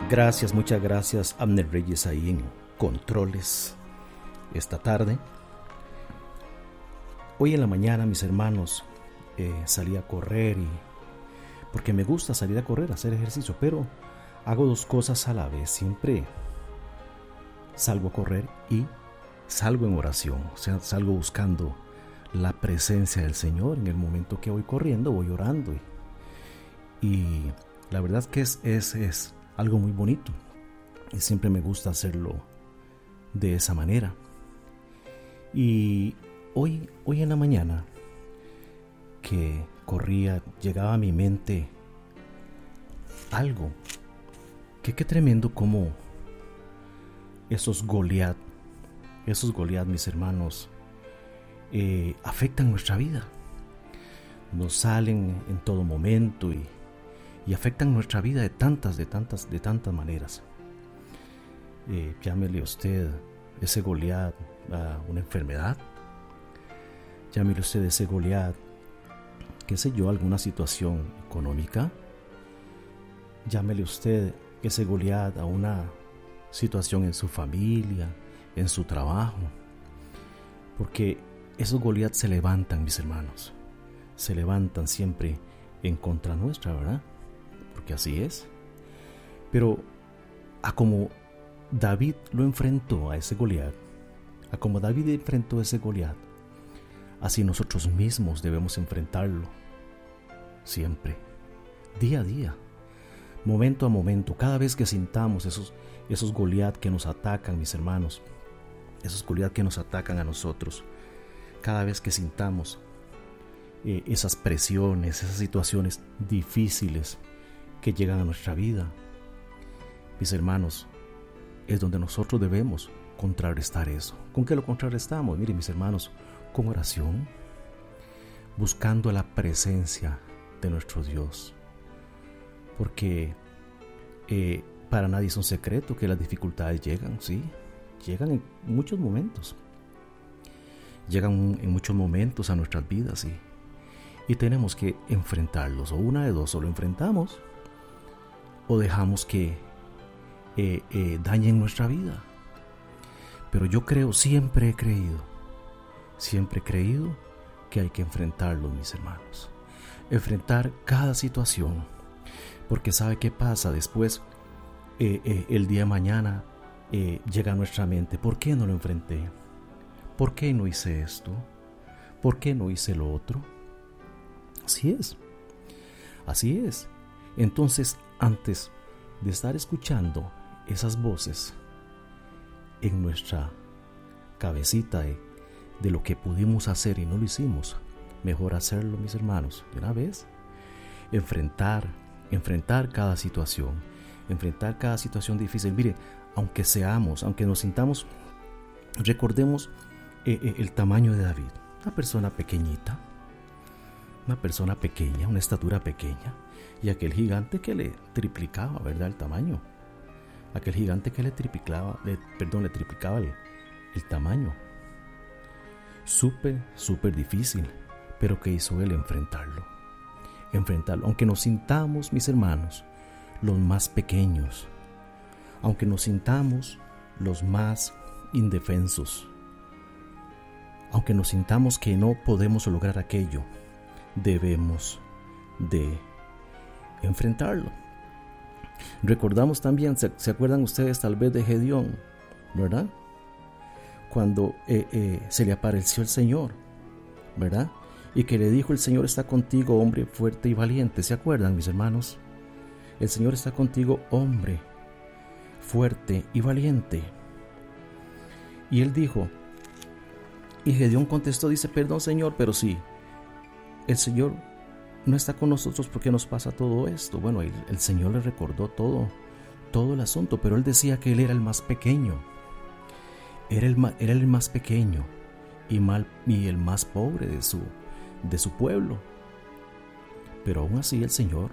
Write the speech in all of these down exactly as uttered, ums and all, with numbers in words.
Gracias, muchas gracias, Abner Reyes ahí en controles esta tarde. Hoy en la mañana, mis hermanos, eh, salí a correr y porque me gusta salir a correr, hacer ejercicio, pero hago dos cosas a la vez. Siempre salgo a correr y salgo en oración, o sea, salgo buscando la presencia del Señor. En el momento que voy corriendo, voy orando y, y la verdad que es, es, es algo muy bonito y siempre me gusta hacerlo de esa manera. Y hoy, hoy en la mañana que corría, llegaba a mi mente algo que qué tremendo como esos Goliat, esos Goliat, mis hermanos, eh, afectan nuestra vida, nos salen en todo momento y, y afectan nuestra vida de tantas, de tantas, de tantas maneras. Eh, llámele usted ese Goliat a una enfermedad, llámele usted ese Goliat, qué sé yo, alguna situación económica, llámele usted ese Goliat a una situación en su familia, en su trabajo, porque esos Goliat se levantan, mis hermanos, se levantan siempre en contra nuestra, ¿verdad? Porque así es. Pero a como David lo enfrentó a ese Goliat, a como David enfrentó a ese Goliat, así nosotros mismos debemos enfrentarlo siempre, día a día, momento a momento, cada vez que sintamos esos, esos Goliat que nos atacan, mis hermanos, esos Goliat que nos atacan a nosotros, cada vez que sintamos eh, esas presiones, esas situaciones difíciles que llegan a nuestra vida, mis hermanos, es donde nosotros debemos contrarrestar eso. ¿Con qué lo contrarrestamos? Miren, mis hermanos, con oración, buscando la presencia de nuestro Dios, porque eh, para nadie es un secreto que las dificultades llegan, sí, llegan en muchos momentos, llegan en muchos momentos a nuestras vidas y, y tenemos que enfrentarlos, o una de dos, o lo enfrentamos o dejamos que eh, eh, dañen nuestra vida. Pero yo creo, siempre he creído, siempre he creído que hay que enfrentarlos, mis hermanos, enfrentar cada situación, porque ¿sabe qué pasa? Después, eh, eh, el día de mañana eh, llega a nuestra mente, ¿por qué no lo enfrenté? ¿Por qué no hice esto? ¿Por qué no hice lo otro? Así es, así es. Entonces, antes de estar escuchando esas voces en nuestra cabecita de, de lo que pudimos hacer y no lo hicimos, mejor hacerlo, mis hermanos, de una vez. Enfrentar, enfrentar cada situación, enfrentar cada situación difícil. Mire, aunque seamos, aunque nos sintamos, recordemos eh, eh, el tamaño de David, una persona pequeñita, una persona pequeña, una estatura pequeña, y aquel gigante que le triplicaba, ¿verdad?, el tamaño, aquel gigante que le triplicaba, le, perdón, le triplicaba el, el tamaño. Súper, súper difícil, pero ¿qué hizo él? Enfrentarlo, enfrentarlo, aunque nos sintamos, mis hermanos, los más pequeños, aunque nos sintamos los más indefensos, aunque nos sintamos que no podemos lograr aquello, debemos de enfrentarlo. Recordamos también, ¿se, se acuerdan ustedes tal vez de Gedeón, verdad? Cuando eh, eh, se le apareció el Señor, ¿verdad? Y que le dijo: el Señor está contigo, hombre fuerte y valiente. ¿Se acuerdan, mis hermanos? El Señor está contigo, hombre fuerte y valiente. Y él dijo, y Gedeón contestó, dice: perdón, Señor, pero sí, el Señor no está con nosotros, ¿por qué nos pasa todo esto? Bueno, el, el Señor le recordó todo, todo el asunto, pero él decía que él era el más pequeño, era el, era el más pequeño y, mal, y el más pobre de su, de su pueblo. Pero aún así el Señor,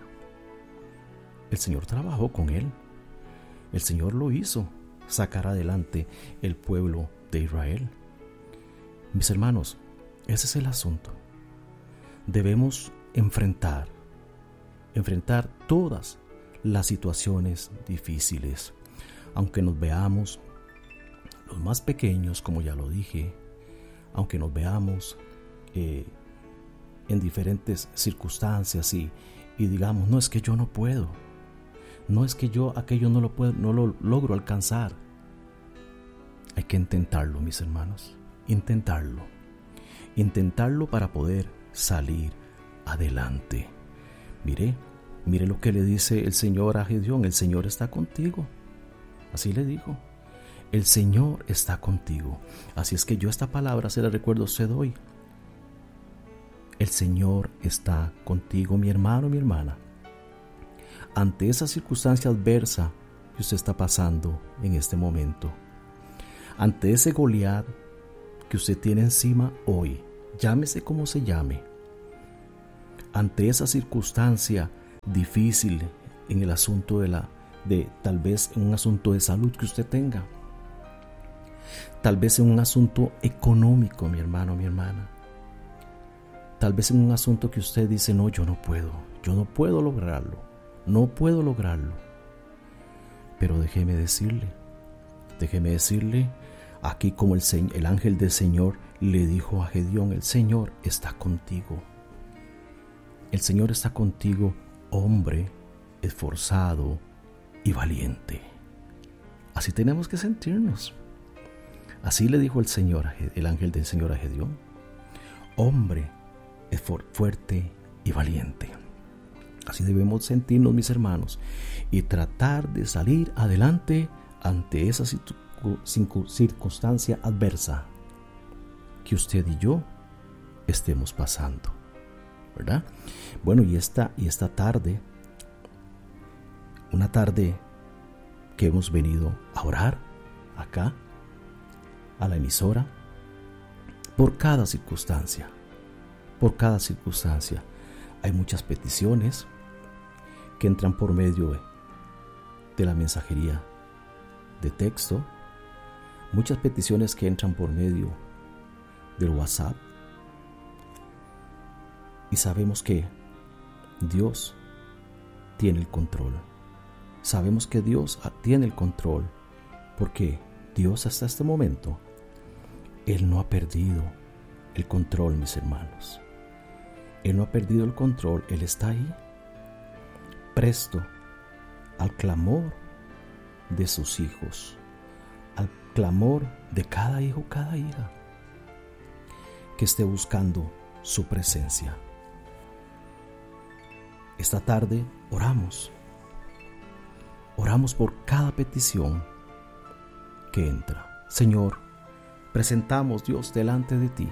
el Señor trabajó con él, el Señor lo hizo sacar adelante el pueblo de Israel. Mis hermanos, ese es el asunto. Debemos enfrentar, enfrentar todas las situaciones difíciles. Aunque nos veamos los más pequeños, como ya lo dije, aunque nos veamos eh, en diferentes circunstancias y, y digamos, no es que yo no puedo, no es que yo aquello no lo puedo, no lo logro alcanzar. Hay que intentarlo, mis hermanos, intentarlo, intentarlo para poder salir adelante. Mire, mire lo que le dice el Señor a Gedeón: el Señor está contigo. Así le dijo: el Señor está contigo. Así es que yo esta palabra se la recuerdo a usted hoy. El Señor está contigo, mi hermano, mi hermana. Ante esa circunstancia adversa que usted está pasando en este momento, ante ese Goliat que usted tiene encima hoy, llámese como se llame, ante esa circunstancia difícil en el asunto de la, de tal vez en un asunto de salud que usted tenga, tal vez en un asunto económico, mi hermano, mi hermana, tal vez en un asunto que usted dice: no, yo no puedo, yo no puedo lograrlo, no puedo lograrlo. Pero déjeme decirle, déjeme decirle, aquí como el, el ángel del Señor le dijo a Gedeón: el Señor está contigo. El Señor está contigo, hombre esforzado y valiente. Así tenemos que sentirnos. Así le dijo el Señor, el ángel del Señor a Gedeón: hombre fuerte y valiente. Así debemos sentirnos, mis hermanos, y tratar de salir adelante ante esa circunstancia adversa que usted y yo estemos pasando, ¿verdad? Bueno, y esta, y esta tarde, una tarde que hemos venido a orar acá, a la emisora, por cada circunstancia, por cada circunstancia. Hay muchas peticiones que entran por medio de, de la mensajería de texto, muchas peticiones que entran por medio del WhatsApp, y sabemos que Dios tiene el control. Sabemos que Dios tiene el control, porque Dios hasta este momento, Él no ha perdido el control, mis hermanos. Él no ha perdido el control. Él está ahí, presto al clamor de sus hijos, al clamor de cada hijo, cada hija que esté buscando su presencia. Esta tarde oramos, oramos por cada petición que entra. Señor, presentamos, Dios, delante de ti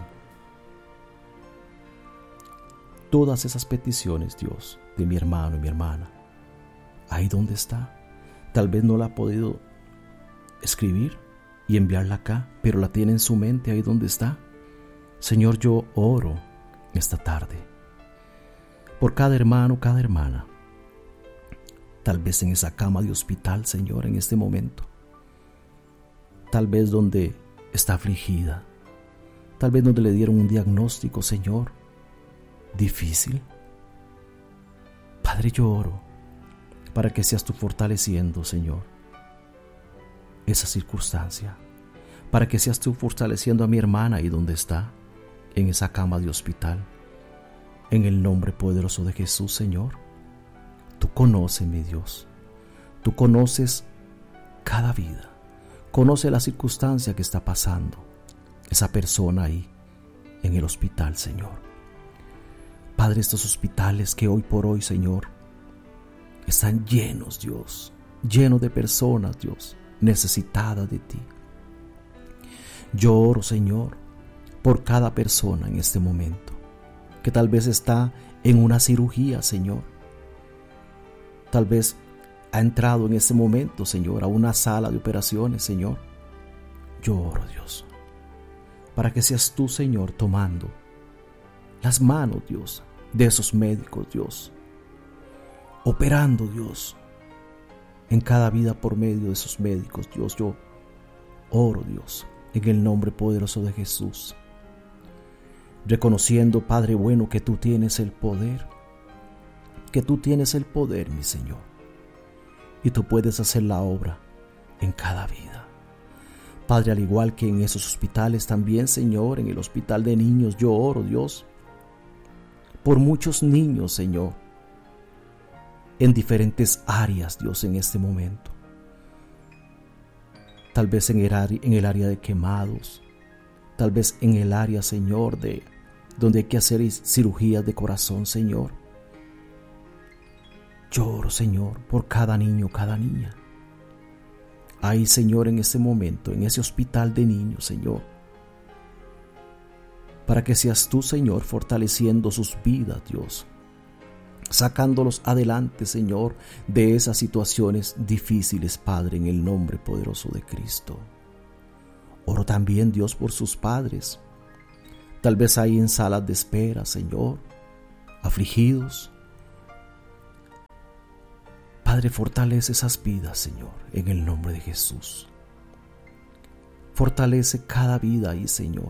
todas esas peticiones, Dios, de mi hermano y mi hermana. Ahí donde está, tal vez no la ha podido escribir y enviarla acá, pero la tiene en su mente ahí donde está. Señor, yo oro esta tarde por cada hermano, cada hermana, tal vez en esa cama de hospital, Señor, en este momento, tal vez donde está afligida, tal vez donde le dieron un diagnóstico, Señor, difícil. Padre, yo oro para que seas tú fortaleciendo, Señor, esa circunstancia, para que seas tú fortaleciendo a mi hermana ahí donde está, en esa cama de hospital. En el nombre poderoso de Jesús, Señor, tú conoces, mi Dios, tú conoces cada vida, conoces la circunstancia que está pasando esa persona ahí en el hospital, Señor. Padre, estos hospitales que hoy por hoy, Señor, están llenos, Dios, llenos de personas, Dios, necesitadas de ti. Yo oro, Señor, por cada persona en este momento, que tal vez está en una cirugía, Señor. Tal vez ha entrado en este momento, Señor, a una sala de operaciones, Señor. Yo oro, Dios, para que seas tú, Señor, tomando las manos, Dios, de esos médicos, Dios, operando, Dios, en cada vida por medio de esos médicos, Dios. Yo oro, Dios, en el nombre poderoso de Jesús, reconociendo, Padre bueno, que tú tienes el poder, que tú tienes el poder, mi Señor, y tú puedes hacer la obra en cada vida. Padre, al igual que en esos hospitales también, Señor, en el hospital de niños, yo oro, Dios, por muchos niños, Señor, en diferentes áreas, Dios, en este momento. Tal vez en el área, en el área de quemados, tal vez en el área, Señor, de donde hay que hacer cirugías de corazón, Señor. Yo oro, Señor, por cada niño, cada niña. Ahí, Señor, en ese momento, en ese hospital de niños, Señor, para que seas tú, Señor, fortaleciendo sus vidas, Dios, sacándolos adelante, Señor, de esas situaciones difíciles, Padre, en el nombre poderoso de Cristo. Oro también, Dios, por sus padres, tal vez ahí en salas de espera, Señor, afligidos. Padre, fortalece esas vidas, Señor, en el nombre de Jesús. Fortalece cada vida ahí, Señor.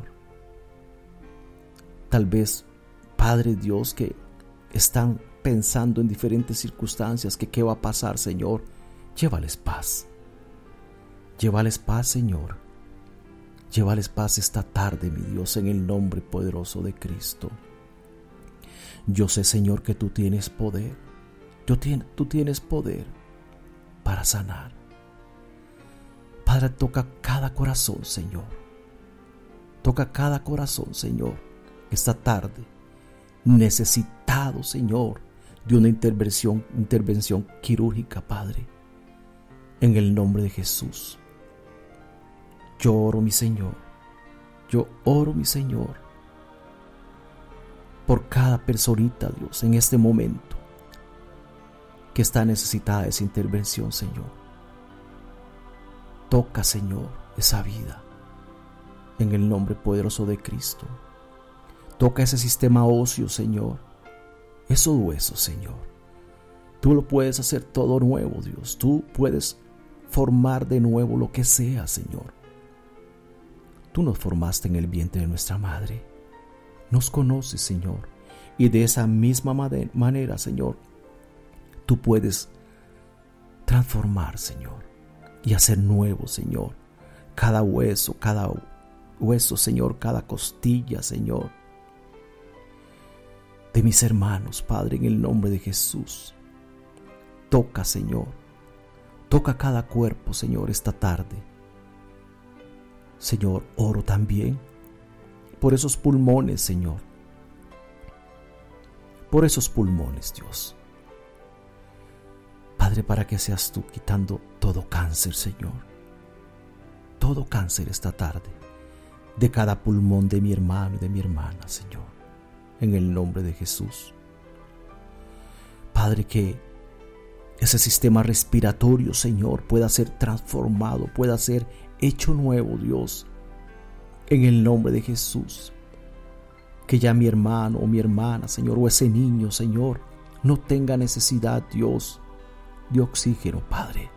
Tal vez, Padre Dios, que están pensando en diferentes circunstancias, que qué va a pasar, Señor. Llévales paz. Llévales paz, Señor. Llévales paz esta tarde, mi Dios, en el nombre poderoso de Cristo. Yo sé, Señor, que tú tienes poder. Yo tien, tú tienes poder para sanar. Padre, toca cada corazón, Señor. Toca cada corazón, Señor, esta tarde, necesitado, Señor, de una intervención, intervención quirúrgica, Padre, en el nombre de Jesús. Yo oro, mi Señor, yo oro, mi Señor, por cada personita, Dios, en este momento, que está necesitada de esa intervención, Señor. Toca, Señor, esa vida, en el nombre poderoso de Cristo. Toca ese sistema óseo, Señor, esos huesos, Señor. Tú lo puedes hacer todo nuevo, Dios. Tú puedes formar de nuevo lo que sea, Señor. Tú nos formaste en el vientre de nuestra madre. Nos conoces, Señor. Y de esa misma manera, Señor, tú puedes transformar, Señor, y hacer nuevo, Señor, cada hueso, cada hueso, Señor, cada costilla, Señor, de mis hermanos, Padre, en el nombre de Jesús. Toca, Señor, toca cada cuerpo, Señor, esta tarde. Señor, oro también por esos pulmones, Señor, por esos pulmones, Dios. Padre, para que seas tú quitando todo cáncer, Señor. Todo cáncer esta tarde, de cada pulmón de mi hermano y de mi hermana, Señor, en el nombre de Jesús. Padre, que ese sistema respiratorio, Señor, pueda ser transformado, pueda ser hecho nuevo, Dios, en el nombre de Jesús. Que ya mi hermano o mi hermana, Señor, o ese niño, Señor, no tenga necesidad, Dios, de oxígeno, Padre,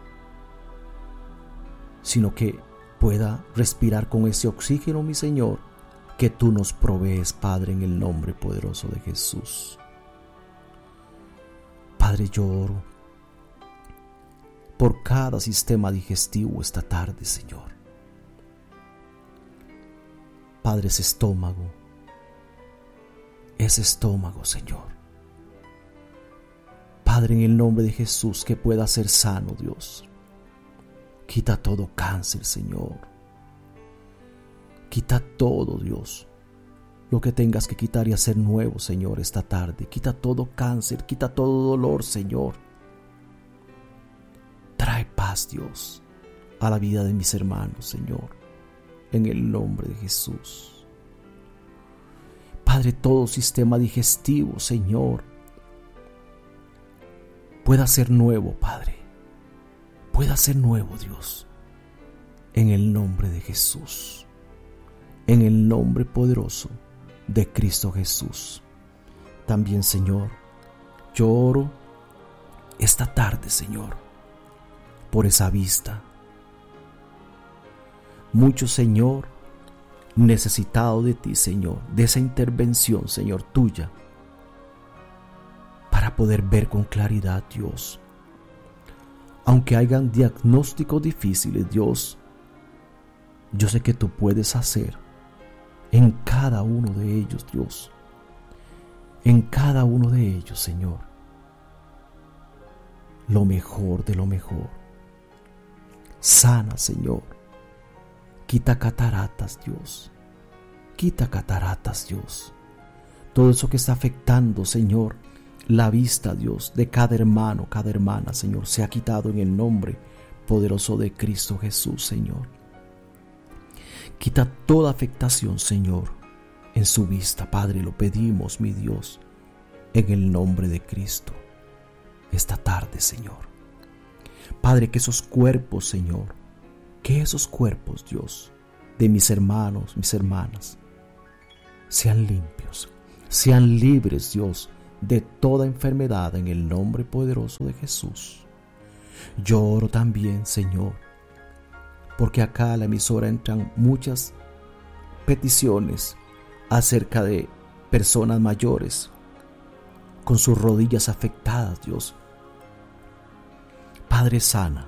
sino que pueda respirar con ese oxígeno, mi Señor, que tú nos provees, Padre, en el nombre poderoso de Jesús. Padre, yo oro por cada sistema digestivo esta tarde, Señor. Padre, ese estómago, ese estómago, Señor. Padre, en el nombre de Jesús, que pueda ser sano, Dios. Quita todo cáncer, Señor. Quita todo, Dios, lo que tengas que quitar y hacer nuevo, Señor, esta tarde. Quita todo cáncer, quita todo dolor, Señor. Trae paz, Dios, a la vida de mis hermanos, Señor, en el nombre de Jesús. Padre, todo sistema digestivo, Señor, pueda ser nuevo, Padre. Pueda ser nuevo, Dios, en el nombre de Jesús. En el nombre poderoso de Cristo Jesús. También, Señor, yo oro esta tarde, Señor, por esa vista. Muchos, Señor, necesitados de ti, Señor, de esa intervención, Señor, tuya, para poder ver con claridad, Dios. Aunque hayan diagnósticos difíciles, Dios, yo sé que tú puedes hacer en cada uno de ellos, Dios. En cada uno de ellos, Señor, lo mejor de lo mejor. Sana, Señor. Quita cataratas, Dios. Quita cataratas, Dios. Todo eso que está afectando, Señor, la vista, Dios, de cada hermano, cada hermana, Señor, se ha quitado en el nombre poderoso de Cristo Jesús, Señor. Quita toda afectación, Señor, en su vista, Padre, lo pedimos, mi Dios, en el nombre de Cristo, esta tarde, Señor. Padre, que esos cuerpos, Señor, que esos cuerpos, Dios, de mis hermanos, mis hermanas, sean limpios, sean libres, Dios, de toda enfermedad en el nombre poderoso de Jesús. Yo oro también, Señor, porque acá a la emisora entran muchas peticiones acerca de personas mayores con sus rodillas afectadas, Dios. Padre, sana,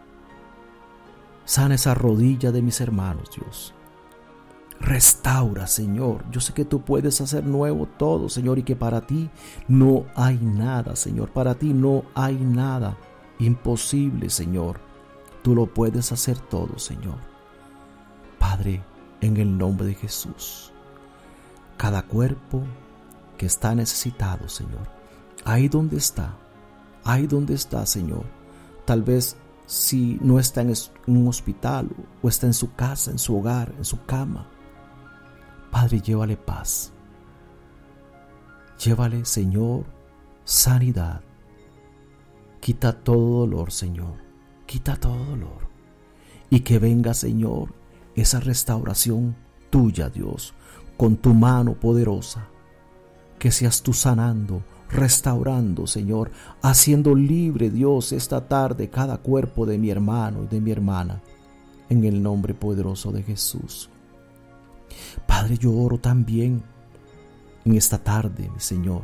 sana esa rodilla de mis hermanos, Dios. Restaura, Señor. Yo sé que tú puedes hacer nuevo todo, Señor, y que para ti no hay nada, Señor. Para ti no hay nada imposible, Señor. Tú lo puedes hacer todo, Señor. Padre, en el nombre de Jesús, cada cuerpo que está necesitado, Señor, ahí donde está, ahí donde está, Señor, tal vez si no está en un hospital o está en su casa, en su hogar, en su cama, Padre, llévale paz. Llévale, Señor, sanidad. Quita todo dolor, Señor. Quita todo dolor. Y que venga, Señor, esa restauración tuya, Dios, con tu mano poderosa. Que seas tú sanando, restaurando, Señor, haciendo libre, Dios, esta tarde cada cuerpo de mi hermano y de mi hermana. En el nombre poderoso de Jesús. Padre, yo oro también en esta tarde, mi Señor,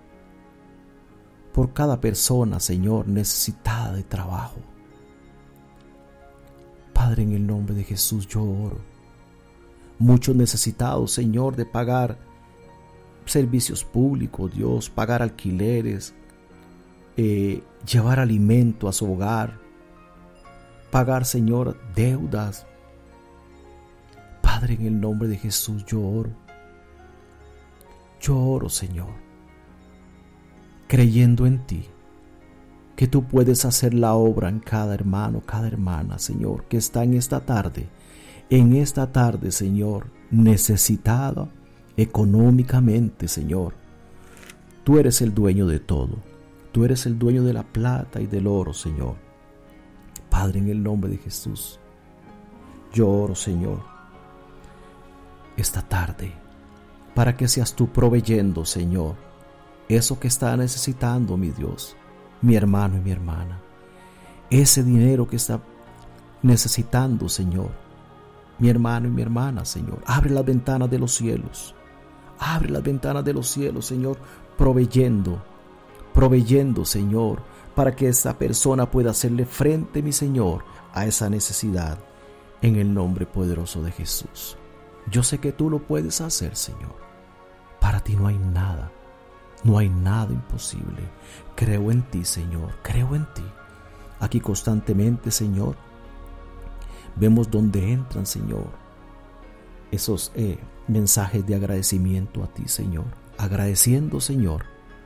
por cada persona, Señor, necesitada de trabajo. Padre, en el nombre de Jesús yo oro. Muchos necesitados, Señor, de pagar servicios públicos, Dios, pagar alquileres, eh, llevar alimento a su hogar, pagar, Señor, deudas. Padre, en el nombre de Jesús yo oro. Yo oro, Señor, creyendo en ti, que tú puedes hacer la obra en cada hermano, cada hermana, Señor, que está en esta tarde, en esta tarde, Señor, necesitada económicamente, Señor. Tú eres el dueño de todo. Tú eres el dueño de la plata y del oro, Señor. Padre, en el nombre de Jesús, yo oro, Señor, esta tarde, para que seas tú proveyendo, Señor, eso que está necesitando, mi Dios, mi hermano y mi hermana. Ese dinero que está necesitando, Señor, mi hermano y mi hermana, Señor. Abre las ventanas de los cielos. Abre las ventanas de los cielos, Señor, proveyendo, proveyendo, Señor, para que esa persona pueda hacerle frente, mi Señor, a esa necesidad, en el nombre poderoso de Jesús. Yo sé que tú lo puedes hacer, Señor. Para ti no hay nada, no hay nada imposible. Creo en ti, Señor, creo en ti. Aquí constantemente, Señor, vemos donde entran, Señor, esos eh, mensajes de agradecimiento a ti, Señor. Agradeciendo, Señor,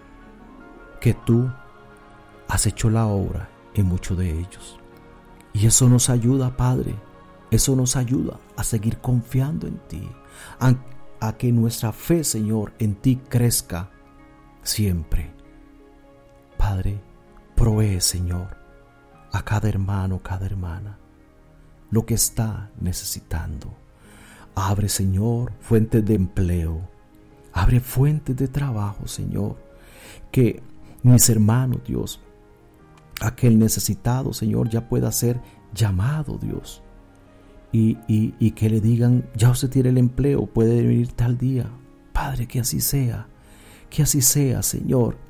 que tú has hecho la obra en muchos de ellos. Y eso nos ayuda, Padre. Eso nos ayuda a seguir confiando en ti, a, a que nuestra fe, Señor, en ti crezca siempre. Padre, provee, Señor, a cada hermano, cada hermana, lo que está necesitando. Abre, Señor, fuentes de empleo. Abre fuentes de trabajo, Señor. Que mis hermanos, Dios, aquel necesitado, Señor, ya pueda ser llamado, Dios. Y, y, y que le digan, ya usted tiene el empleo, puede venir tal día. Padre, que así sea, que así sea, Señor,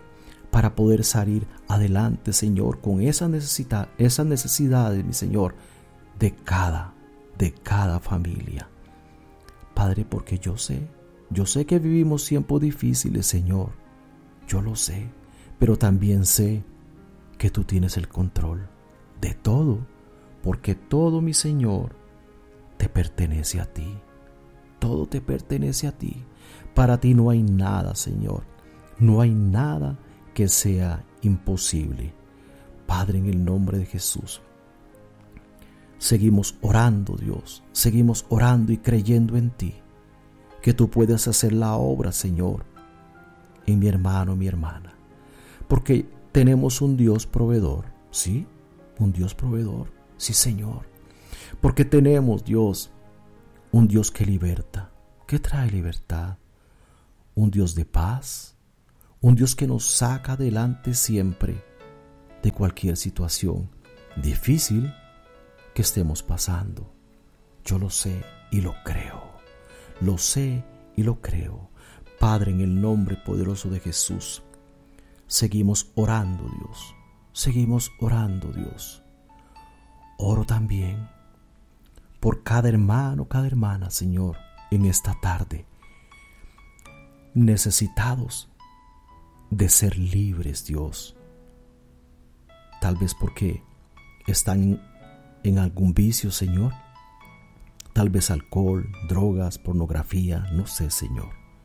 para poder salir adelante, Señor, con esa necesidad, esas necesidades, mi Señor, de cada, de cada familia. Padre, porque yo sé, yo sé que vivimos tiempos difíciles, Señor. Yo lo sé, pero también sé que tú tienes el control de todo, porque todo, mi Señor, te pertenece a ti. Todo te pertenece a ti. Para ti no hay nada, Señor. No hay nada que sea imposible. Padre, en el nombre de Jesús, seguimos orando, Dios. Seguimos orando y creyendo en ti, que tú puedes hacer la obra, Señor, en mi hermano, mi hermana. Porque tenemos un Dios proveedor, ¿sí? Un Dios proveedor, sí, Señor. Porque tenemos, Dios, un Dios que liberta, que trae libertad. Un Dios de paz, un Dios que nos saca adelante siempre de cualquier situación difícil que estemos pasando. Yo lo sé y lo creo. Lo sé y lo creo. Padre, en el nombre poderoso de Jesús, seguimos orando, Dios. Seguimos orando, Dios. Oro también por cada hermano, cada hermana, Señor, en esta tarde, necesitados de ser libres, Dios. Tal vez porque están en algún vicio, Señor. Tal vez alcohol, drogas, pornografía, no sé, Señor.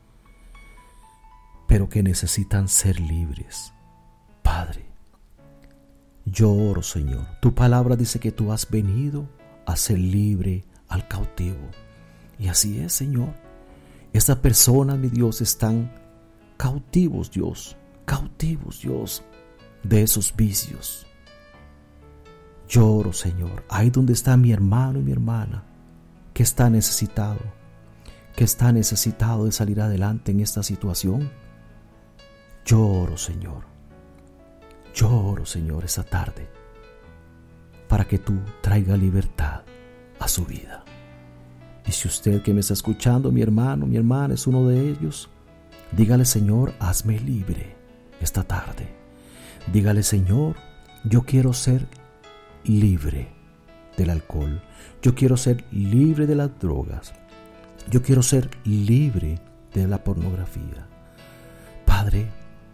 Pero que necesitan ser libres. Padre, yo oro, Señor. Tu palabra dice que tú has venido a ser libre al cautivo. Y así es, Señor. Estas personas, mi Dios, están cautivos, Dios. Cautivos, Dios, de esos vicios. Yo oro, Señor. Ahí donde está mi hermano y mi hermana, que está necesitado, que está necesitado de salir adelante en esta situación. Yo oro, Señor. Yo oro, Señor, esta tarde, para que tú traigas libertad a su vida. Y si usted que me está escuchando, mi hermano, mi hermana, es uno de ellos, dígale, Señor, hazme libre esta tarde. Dígale, Señor, yo quiero ser libre del alcohol. Yo quiero ser libre de las drogas. Yo quiero ser libre de la pornografía. Padre,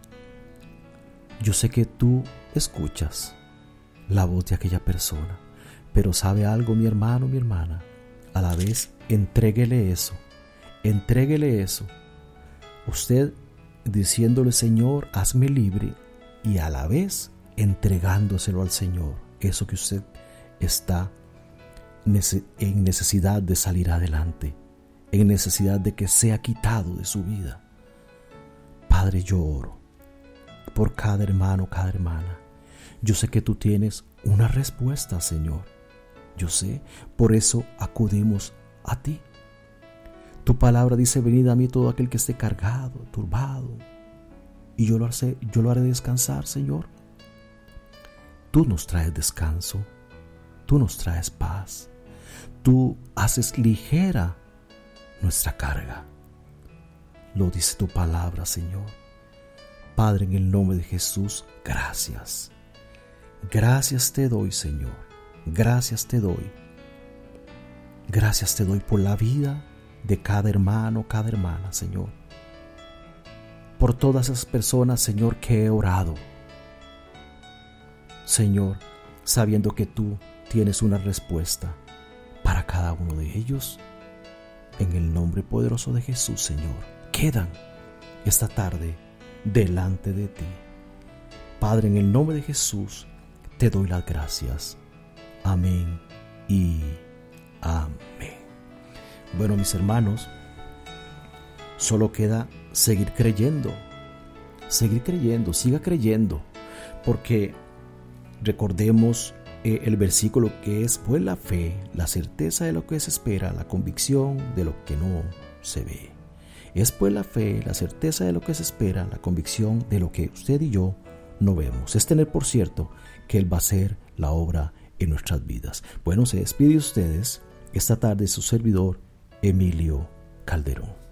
yo sé que tú escuchas la voz de aquella persona, pero ¿sabe algo, mi hermano, mi hermana? A la vez, entréguele eso, entréguele eso. Usted diciéndole, Señor, hazme libre, y a la vez entregándoselo al Señor, eso que usted está en necesidad de salir adelante, en necesidad de que sea quitado de su vida. Padre, yo oro por cada hermano, cada hermana. Yo sé que tú tienes una respuesta, Señor. Yo sé, por eso acudimos a ti. Tu palabra dice, venid a mí todo aquel que esté cargado, turbado, y yo lo haré, yo lo haré descansar, Señor. Tú nos traes descanso, tú nos traes paz, tú haces ligera nuestra carga. Lo dice tu palabra, Señor. Padre, en el nombre de Jesús, gracias. Gracias te doy, Señor. Gracias te doy. Gracias te doy por la vida de cada hermano, cada hermana, Señor. Por todas esas personas, Señor, que he orado. Señor, sabiendo que tú tienes una respuesta para cada uno de ellos. En el nombre poderoso de Jesús, Señor, quedan esta tarde delante de ti. Padre, en el nombre de Jesús, te doy las gracias. Amén y amén. Bueno, mis hermanos, solo queda seguir creyendo. Seguir creyendo, siga creyendo. Porque recordemos eh, el versículo que es, pues la fe, la certeza de lo que se espera, la convicción de lo que no se ve. Es pues la fe, la certeza de lo que se espera, la convicción de lo que usted y yo no vemos. Es tener por cierto que Él va a hacer la obra en nuestras vidas. Bueno, se despide de ustedes esta tarde su servidor Emilio Calderón.